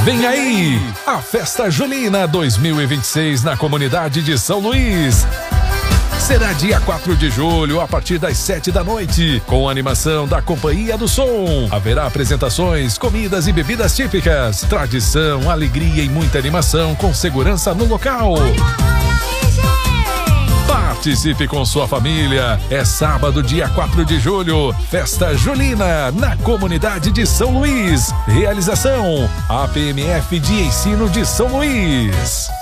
Vem aí, a Festa Julina 2026 na comunidade de São Luís. Será dia 4 de julho, a partir das 7 da noite, com a animação da Companhia do Som. Haverá apresentações, comidas e bebidas típicas, tradição, alegria e muita animação com segurança no local. Participe com sua família. É sábado, dia 4 de julho, Festa Julina, na comunidade de São Luís. Realização: APMF de Ensino de São Luís.